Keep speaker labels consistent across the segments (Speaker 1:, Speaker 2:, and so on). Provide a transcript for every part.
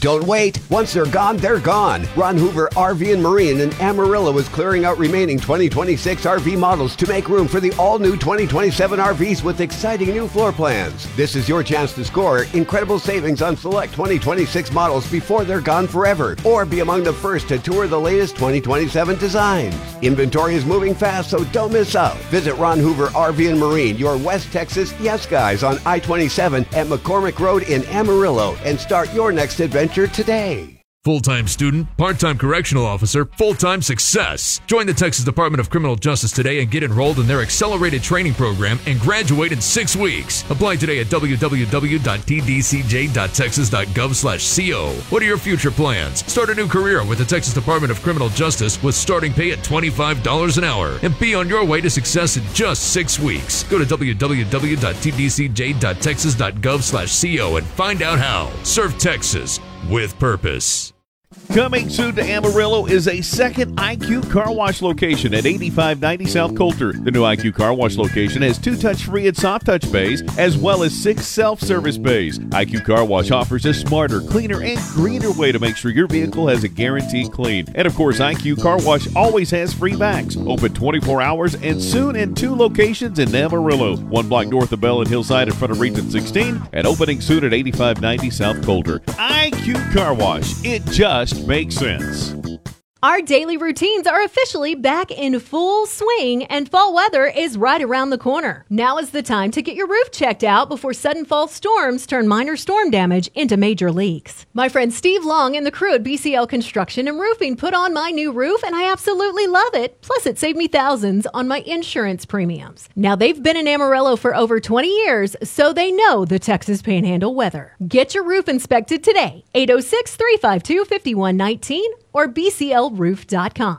Speaker 1: Don't wait. Once they're gone, they're gone. Ron Hoover RV and Marine in Amarillo is clearing out remaining 2026 RV models to make room for the all-new 2027 RVs with exciting new floor plans. This is your chance to score incredible savings on select 2026 models before they're gone forever, or be among the first to tour the latest 2027 designs. Inventory is moving fast, so don't miss out. Visit Ron Hoover RV and Marine, your West Texas yes guys on I-27 at McCormick Road in Amarillo, and start your next adventure today.
Speaker 2: Full-time student, part-time correctional officer, full-time success. Join the Texas Department of Criminal Justice today and get enrolled in their accelerated training program and graduate in 6 weeks. Apply today at www.tdcj.texas.gov/co. What are your future plans? Start a new career with the Texas Department of Criminal Justice with starting pay at $25 an hour and be on your way to success in just 6 weeks. Go to www.tdcj.texas.gov/co and find out how. Serve Texas with purpose.
Speaker 3: Coming soon to Amarillo is a second IQ Car Wash location at 8590 South Coulter. The new IQ Car Wash location has 2 touch-free and soft touch bays, as well as 6 self-service bays. IQ Car Wash offers a smarter, cleaner, and greener way to make sure your vehicle has a guaranteed clean. And of course, IQ Car Wash always has free bags. Open 24 hours and soon in 2 locations in Amarillo. 1 block north of Bell and Hillside in front of Region 16, and opening soon at 8590 South Coulter. IQ Car Wash. It just makes sense.
Speaker 4: Our daily routines are officially back in full swing, and fall weather is right around the corner. Now is the time to get your roof checked out before sudden fall storms turn minor storm damage into major leaks. My friend Steve Long and the crew at BCL Construction and Roofing put on my new roof, and I absolutely love it. Plus, it saved me thousands on my insurance premiums. Now, they've been in Amarillo for over 20 years, so they know the Texas Panhandle weather. Get your roof inspected today. 806-352-5119 or bclroof.com.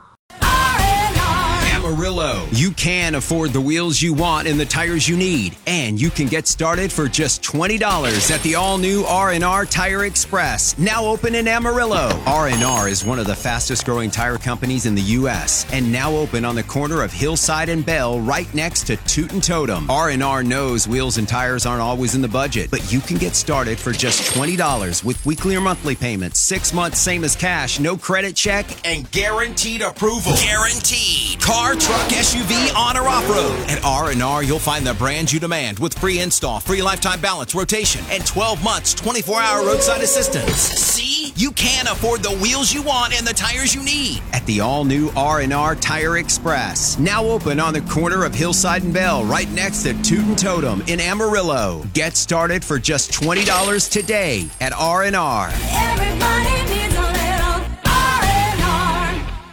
Speaker 5: Amarillo. You can afford the wheels you want and the tires you need, and you can get started for just $20 at the all-new R&R Tire Express, now open in Amarillo. R&R is one of the fastest-growing tire companies in the U.S. and now open on the corner of Hillside and Bell, right next to Toot and Totem. R&R knows wheels and tires aren't always in the budget, but you can get started for just $20 with weekly or monthly payments, 6 months same as cash, no credit check, and guaranteed approval. Guaranteed. Car, truck, SUV, on or off-road. At R&R, you'll find the brand you demand with free install, free lifetime balance, rotation, and 12 months, 24-hour roadside assistance. See? You can afford the wheels you want and the tires you need at the all-new R&R Tire Express. Now open on the corner of Hillside and Bell, right next to Toot and Totem in Amarillo. Get started for just $20 today at R&R.
Speaker 6: Everybody needs a little R&R.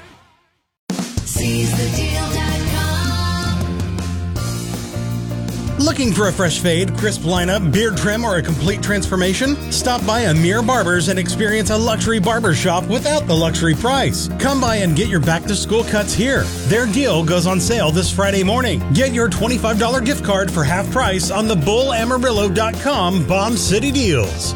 Speaker 6: SeizeTheDeal.com.
Speaker 7: Looking for a fresh fade, crisp lineup, beard trim, or a complete transformation? Stop by Amir Barbers and experience a luxury barber shop without the luxury price. Come by and get your back-to-school cuts here. Their deal goes on sale this Friday morning. Get your $25 gift card for half price on the BullAmarillo.com Bomb City Deals.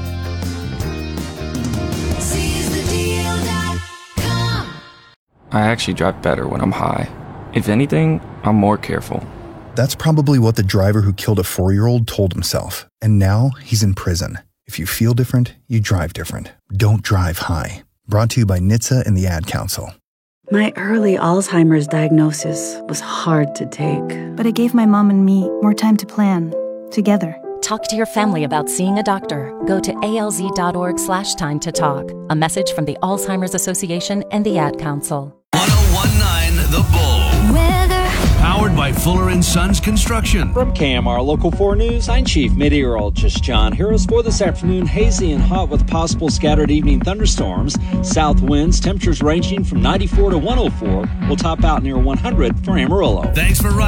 Speaker 6: SeizeTheDeal.com.
Speaker 8: I actually drive better when I'm high. If anything, I'm more careful.
Speaker 9: That's probably what the driver who killed a 4-year-old told himself. And now he's in prison. If you feel different, you drive different. Don't drive high. Brought to you by NHTSA and the Ad Council.
Speaker 10: My early Alzheimer's diagnosis was hard to take.
Speaker 11: But it gave my mom and me more time to plan, together.
Speaker 12: Talk to your family about seeing a doctor. Go to alz.org/time to talk. A message from the Alzheimer's Association and the Ad Council.
Speaker 13: 1019 The Bull.
Speaker 11: Weather.
Speaker 13: Powered by Fuller & Sons Construction.
Speaker 14: From KMR Local 4 News, I'm Chief Meteorologist John Harris. For this afternoon, hazy and hot with possible scattered evening thunderstorms. South winds, temperatures ranging from 94 to 104, will top out near 100 for Amarillo.
Speaker 13: Thanks for running.